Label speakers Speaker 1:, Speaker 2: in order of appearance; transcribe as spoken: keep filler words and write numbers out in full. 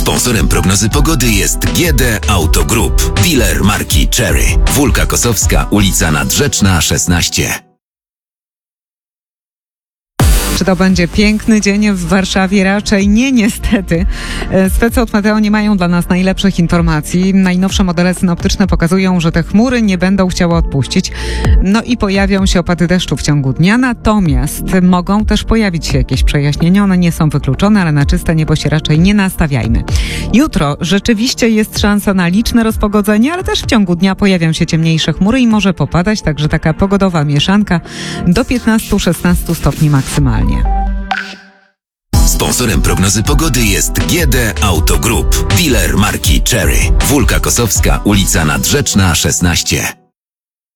Speaker 1: Sponsorem prognozy pogody jest G D Auto Group, dealer marki Cherry. Wólka Kosowska, ulica Nadrzeczna szesnaście.
Speaker 2: Czy to będzie piękny dzień w Warszawie? Raczej nie, niestety. Specy od Meteo nie mają dla nas najlepszych informacji. Najnowsze modele synoptyczne pokazują, że te chmury nie będą chciały odpuścić. No i pojawią się opady deszczu w ciągu dnia, natomiast mogą też pojawić się jakieś przejaśnienia. One nie są wykluczone, ale na czyste niebo się raczej nie nastawiajmy. Jutro rzeczywiście jest szansa na liczne rozpogodzenie, ale też w ciągu dnia pojawią się ciemniejsze chmury i może popadać, także taka pogodowa mieszanka do piętnaście do szesnastu stopni maksymalnie.
Speaker 1: Sponsorem prognozy pogody jest G D Auto Group, dealer marki Cherry. Wólka Kosowska, ulica Nadrzeczna szesnaście.